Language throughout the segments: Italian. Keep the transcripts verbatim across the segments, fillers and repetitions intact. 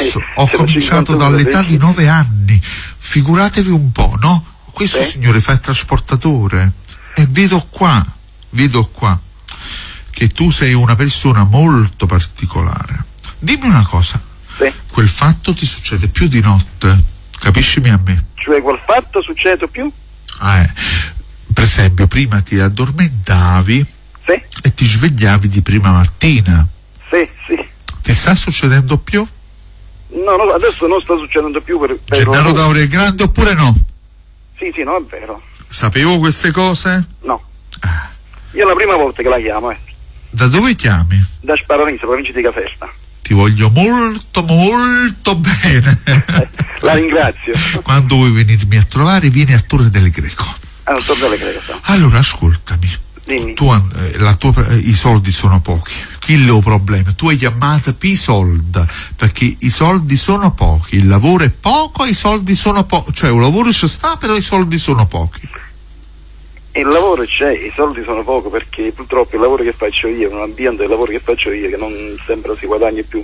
adesso ho cominciato dall'età di nove anni, figuratevi un po', no? Questo sì. Signore fa il trasportatore e vedo qua, vedo qua che tu sei una persona molto particolare. Dimmi una cosa, sì. Quel fatto ti succede più di notte, capiscimi a me? Cioè quel fatto succede più? Ah, eh. Per esempio prima ti addormentavi sì. E ti svegliavi di prima mattina. Sì, sì. Ti sta succedendo più? No, no, adesso non sta succedendo più per, per Gennaro D'Auria è grande oppure no? Sì, sì, no, è vero. Sapevo queste cose? No. Ah. Io è la prima volta che la chiamo, eh. Da dove chiami? Da Sparanese, provincia di Caserta. Ti voglio molto, molto bene. La ringrazio. Quando vuoi venirmi a trovare, vieni a Torre del Greco. Ah, a Torre del Greco. So. Allora, ascoltami. Dimmi. Tu, eh, la tua, eh, i soldi sono pochi. Chi è il problema? Tu hai chiamato per i soldi, perché i soldi sono pochi, il lavoro è poco, i soldi sono pochi. Cioè, un lavoro ci sta, però i soldi sono pochi. Il lavoro c'è, i soldi sono poco, perché purtroppo il lavoro che faccio io è un ambiente del lavoro che faccio io che non sempre si guadagna più.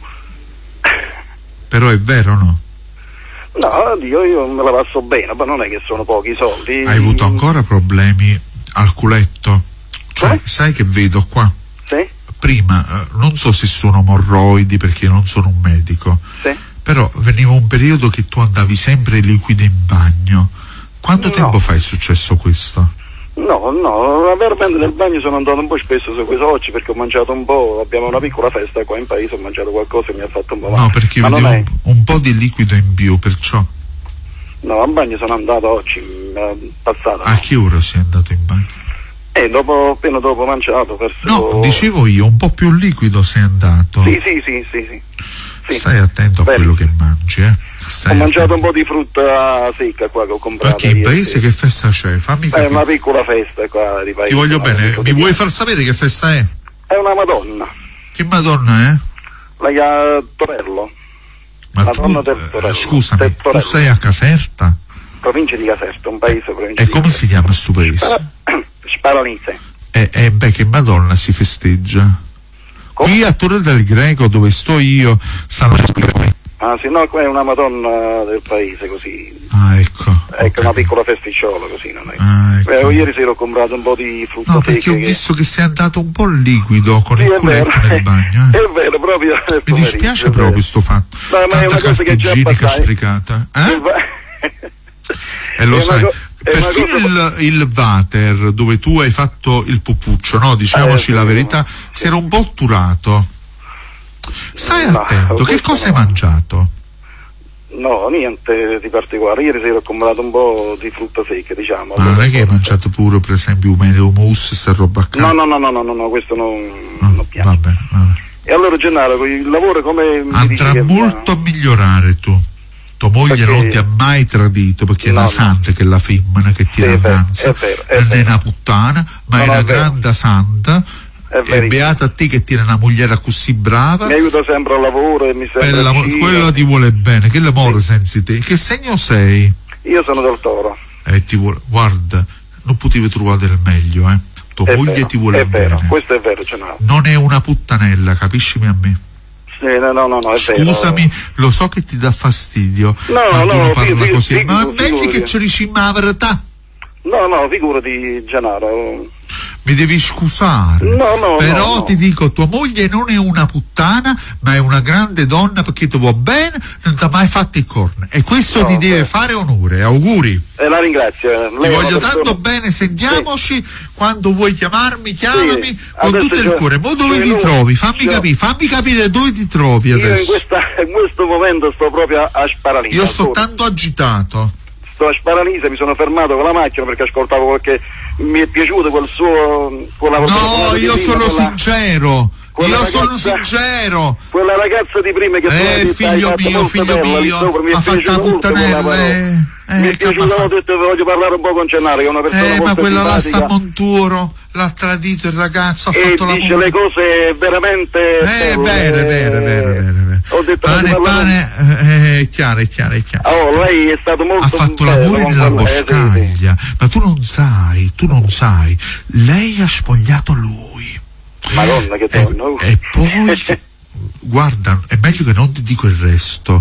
Però è vero, no? No, io, io me la passo bene, ma non è che sono pochi i soldi. Hai avuto ancora problemi al culetto? Cioè, eh? Sai che vedo qua? Sì. Prima, eh, non so se sono morroidi perché non sono un medico, sì. Però veniva un periodo che tu andavi sempre liquido in bagno. Quanto no. tempo fa è successo questo? No, no, veramente nel bagno sono andato un po' spesso su questi oggi perché ho mangiato un po', abbiamo una piccola festa qua in paese, ho mangiato qualcosa e mi ha fatto un po' male. No, perché ma vedevo è... un, un po' di liquido in più, perciò. No, al bagno sono andato oggi, eh, passato. A no. Che ora sei andato in bagno? Eh, dopo, appena dopo mangiato, verso... No, dicevo io, un po' più liquido sei andato. Sì, sì, sì, sì, sì. Sì. Stai attento a Bene. quello che mangi, eh. Stai ho mangiato attento. un po' di frutta secca qua che ho comprato. Perché in paese che festa c'è? Fammi capire. È una piccola festa qua di paese. Ti voglio bene, mi vuoi far sapere che festa è? È una Madonna. Che Madonna è? La chiama Torello. Ma Madonna tu, del Torello. scusami, del Torello. Tu sei a Caserta? Provincia di Caserta, un paese provincia E di come Caserta. si chiama sto paese? Spara... Sparanese. E eh, eh, beh, che Madonna si festeggia? Come? Qui a Torre del Greco, dove sto io, stanno... Ah sì, no, qua è una Madonna del paese, così. Ah, ecco. Ecco, okay. Una piccola festicciola, così, non è. Ah, ecco. Beh, ieri sera ho comprato un po' di frutta No, perché ho che... visto che sei andato un po' liquido con sì, il culetto nel bagno. Eh? È vero, proprio. Mi dispiace proprio sto fatto. No, ma è una cosa che già igienica sprecata. Eh? E lo sai. Co- Perfino cosa... il, il water dove tu hai fatto il pupuccio, no? Diciamoci eh, la verità, no. Si era un po' otturato. Stai no, attento, che cosa no. hai mangiato? No, niente di particolare. Ieri sera ho comprato un po' di frutta secca, diciamo. Ma non è che hai mangiato pure, per esempio, un mousse, sta roba a no, no, no, no, no, no, no, questo non, no, non piace. Va bene, va bene. E allora Gennaro, il lavoro come... Andrà molto a migliorare tu. Tua moglie perché... non ti ha mai tradito, perché no, è una no. santa che è la femmina che ti avanza, non è una puttana, ma no, è una è grande santa. E beata a te che tiene una mogliera così brava. Mi aiuta sempre al lavoro e mi sembra quello ti vuole bene. Che lavoro sì. senza te? Che segno sei? Io sono del Toro. E ti vuole, guarda, non potevi trovare del meglio, eh. Tua è moglie vero, ti vuole è bene. Vero, questo è vero, Gennaro. Non è una puttanella, capiscimi a me. Sì, no, no, no, è Scusami, vero. lo so che ti dà fastidio no, quando no, uno parla figu, così, figu, ma figu, è meglio figu, che ci dici la verità. No, no, figurati, Gennaro. Mi devi scusare, no, no, però no, no. ti dico, tua moglie non è una puttana, ma è una grande donna perché ti vuole bene, non ti ha mai fatto il corno e questo no, ti deve beh. fare onore. Auguri. Eh, la ringrazio. Lei ti voglio persona... tanto bene, sentiamoci, sì. Quando vuoi chiamarmi, chiamami sì. con tutto il cuore. Ma dove ti non... trovi? Fammi capire, fammi capire dove ti trovi io adesso. In, questa, in questo momento sto proprio a Sparanese. Io sto tanto agitato. Sto a Sparanese, mi sono fermato con la macchina perché ascoltavo qualche... mi è piaciuto quel suo... Quella no, io sono quella... sincero. Io ragazza, sono sincero. Quella ragazza di prima che eh, figlio mio, figlio bella, mio, sopra, ha fatto la puttanella. Eh, mi è piaciuto, ho detto voglio parlare un po' con Gennaro, che è una persona eh, molto ma quella là sta a simpatica. Monturo, l'ha tradito il ragazzo, ha e fatto la dice le cose veramente eh, belle, vero, vero, vero. Ho detto pane, pane, eh, è chiaro, è chiaro, è chiaro. Oh, lei è stato molto ha fatto l'amore nella boscaglia, sì, sì. Ma tu non sai, tu non sai, lei ha spogliato lui. Madonna che donna. E, e poi guarda, è meglio che non ti dico il resto.